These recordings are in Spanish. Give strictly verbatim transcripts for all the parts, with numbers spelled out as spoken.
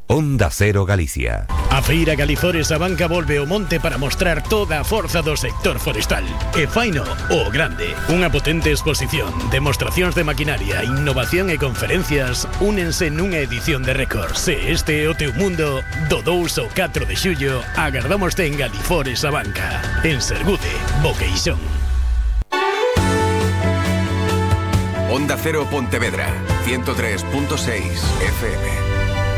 Onda Cero Galicia. A Feira Galifores a Banca volve ao monte para mostrar toda a forza do sector forestal. E faino o grande. Unha potente exposición, demostracións de maquinaria, innovación e conferencias únense nunha edición de récord. Se este é o teu mundo, do dous ao catro de xullo, agardámoste en Galifores a Banca. En Sergude, Boqueixón. Onda Cero Pontevedra, ciento tres punto seis F M.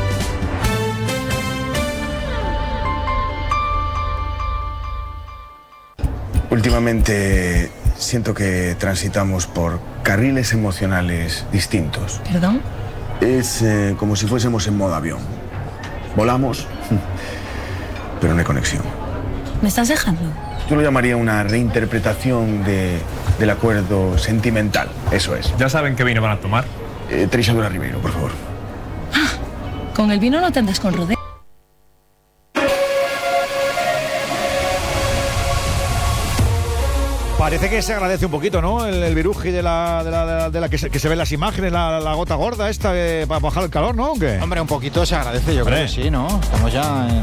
Últimamente siento que transitamos por carriles emocionales distintos. ¿Perdón? Es eh, como si fuésemos en modo avión. Volamos, pero no hay conexión. ¿Me estás dejando? Yo lo llamaría una reinterpretación de, del acuerdo sentimental. Eso es. ¿Ya saben qué vino van a tomar? Eh, Treixadora Ribeiro, por favor. Ah, con el vino no te andas con rodeo. Parece que se agradece un poquito, ¿no? El, el viruji de la, de la, de la, de la que, se, que se ve en las imágenes, la, la gota gorda esta eh, para bajar el calor, ¿no? ¿O qué? Hombre, un poquito se agradece, yo Hombre. creo que sí, ¿no? Estamos ya en,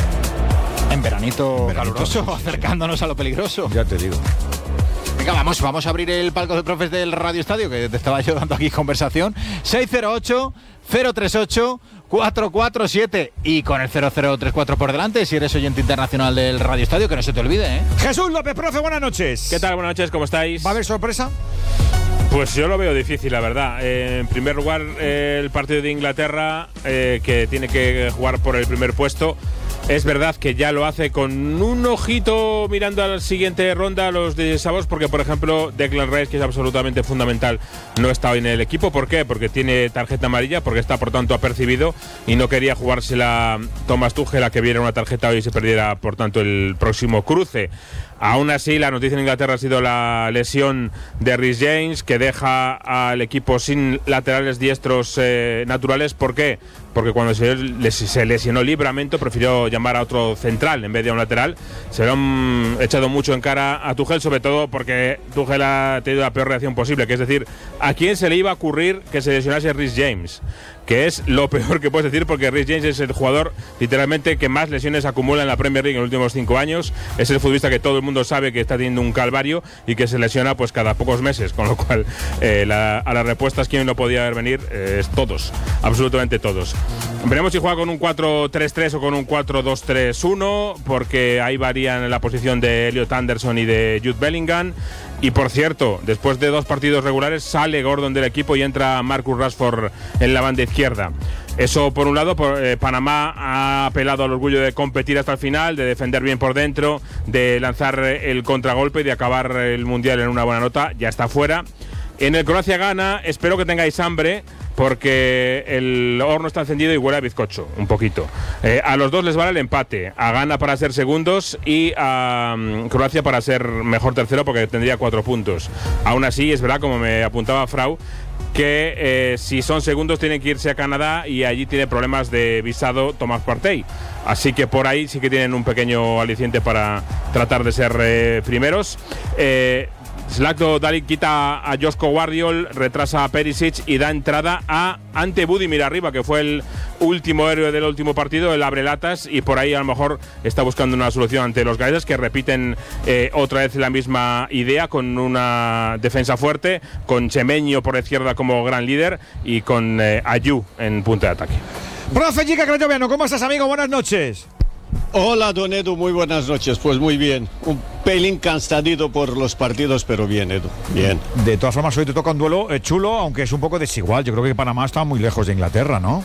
en veranito, En veranito, caluroso, sí, sí, acercándonos a lo peligroso. Ya te digo. Venga, vamos, vamos a abrir el palco de profes del Radio Estadio, que te estaba yo dando aquí conversación. seis cero ocho, cero tres ocho, cuatro cuatro siete y con el cero cero tres cuatro por delante, si eres oyente internacional del Radio Estadio, que no se te olvide, ¿eh? Jesús López, profe, buenas noches. ¿Qué tal? Buenas noches, ¿cómo estáis? ¿Va a haber sorpresa? Pues yo lo veo difícil, la verdad. Eh, en primer lugar, eh, el partido de Inglaterra, eh, que tiene que jugar por el primer puesto. Es verdad que ya lo hace con un ojito mirando a la siguiente ronda los de Savos, porque por ejemplo Declan Rice, que es absolutamente fundamental, no está hoy en el equipo. ¿Por qué? Porque tiene tarjeta amarilla, porque está por tanto apercibido y no quería jugársela Thomas Tuchel a que viera una tarjeta hoy y se perdiera por tanto el próximo cruce. Aún así, la noticia en Inglaterra ha sido la lesión de Reece James, que deja al equipo sin laterales diestros eh, naturales. ¿Por qué? Porque cuando se, se lesionó Livramento prefirió llamar a otro central en vez de a un lateral. Se lo han echado mucho en cara a Tuchel, sobre todo porque Tuchel ha tenido la peor reacción posible, que es decir, ¿a quién se le iba a ocurrir que se lesionase Reece James? Que es lo peor que puedes decir, porque Reece James es el jugador literalmente que más lesiones acumula en la Premier League en los últimos cinco años. Es el futbolista que todo el mundo sabe que está teniendo un calvario y que se lesiona pues cada pocos meses, con lo cual eh, la, a las respuestas quién no podía ver venir eh, es todos, absolutamente todos. Veremos si juega con un cuatro tres tres o con un cuatro dos tres uno, porque ahí varían la posición de Elliot Anderson y de Jude Bellingham. Y por cierto, después de dos partidos regulares sale Gordon del equipo y entra Marcus Rashford en la banda izquierda. Eso por un lado. Por, eh, Panamá ha apelado al orgullo de competir hasta el final, de defender bien por dentro, de lanzar el contragolpe y de acabar el Mundial en una buena nota. Ya está fuera. En el Croacia-Ghana espero que tengáis hambre, porque el horno está encendido y huele a bizcocho, un poquito. Eh, a los dos les vale el empate. A Ghana para ser segundos y a um, Croacia para ser mejor tercero, porque tendría cuatro puntos. Aún así, es verdad, como me apuntaba Frau, que eh, si son segundos tienen que irse a Canadá y allí tiene problemas de visado Thomas Partey. Así que por ahí sí que tienen un pequeño aliciente para tratar de ser eh, primeros. Eh, Zlatko Dalic quita a Joško Gvardiol, retrasa a Perisic y da entrada a Ante Budimir arriba, que fue el último héroe del último partido, el abrelatas, y por ahí a lo mejor está buscando una solución ante los galeses, que repiten eh, otra vez la misma idea, con una defensa fuerte, con Chemeño por izquierda como gran líder y con eh, Ayew en punta de ataque. Profe Giga Cretoviano, ¿cómo estás, amigo? Buenas noches. Hola, don Edu, muy buenas noches. Pues muy bien, un pelín cansadito por los partidos, pero bien, Edu, bien. De todas formas, hoy te toca un duelo eh, chulo, aunque es un poco desigual. Yo creo que Panamá está muy lejos de Inglaterra, ¿no?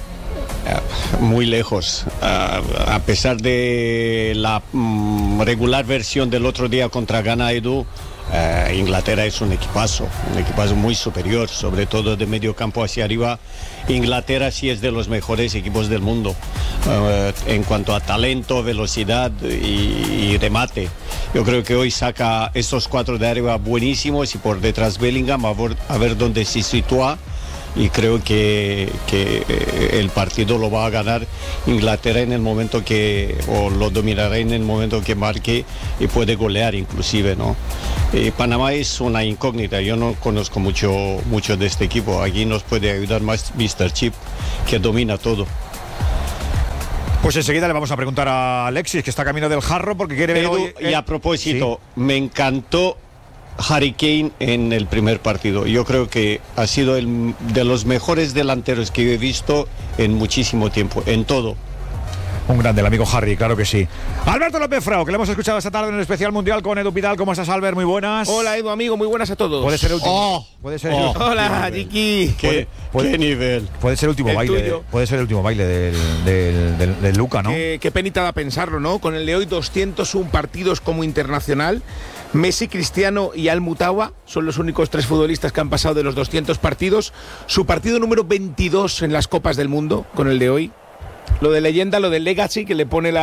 Uh, muy lejos. Uh, a pesar de la um, regular versión del otro día contra Ghana, Edu, Uh, Inglaterra es un equipazo, un equipazo muy superior, sobre todo de medio campo hacia arriba. Inglaterra sí es de los mejores equipos del mundo uh, en cuanto a talento, velocidad y, y remate. Yo creo que hoy saca estos cuatro de arriba buenísimos y por detrás Bellingham a ver, a ver dónde se sitúa. Y creo que, que el partido lo va a ganar Inglaterra en el momento que, o lo dominará en el momento que marque y puede golear inclusive, ¿no? Y Panamá es una incógnita, yo no conozco mucho, mucho de este equipo. Aquí nos puede ayudar más mister Chip, que domina todo. Pues enseguida le vamos a preguntar a Alexis, que está camino del Jarro, porque quiere ver Edu, hoy, eh, y a propósito, sí. me encantó Harry Kane en el primer partido. Yo creo que ha sido el de los mejores delanteros que yo he visto en muchísimo tiempo, en todo. Un grande, el amigo Harry, claro que sí. Alberto López Frao, que le hemos escuchado esta tarde en el especial mundial con Edu Pidal. ¿Cómo estás, Albert? Muy buenas. Hola, Edu, amigo, muy buenas a todos. Puede ser el último. Oh, puede ser oh. el último. Hola, Ricky. ¿Qué, puede- qué nivel? Puede ser el último El baile. tuyo. de- puede ser el último baile del, del, del- del Luca, ¿no? Qué, qué penita da pensarlo, ¿no? Con el de hoy, doscientos uno partidos como internacional. Messi, Cristiano y Al-Mutawa son los únicos tres futbolistas que han pasado de los doscientos partidos. Su partido número veintidós en las Copas del Mundo, con el de hoy. Lo de leyenda, lo de legacy, que le pone la